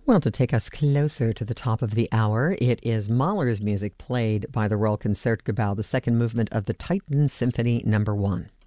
Well, to take us closer to the top of the hour, it is Mahler's music played by the Royal Concertgebouw, the second movement of the Titan Symphony No. 1.